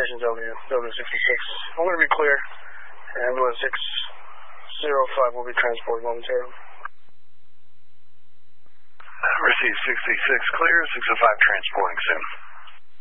Congratulations, W66. I'm going to be clear. Ambulance 605 will be transported momentarily. Received 66 clear, 605 transporting soon.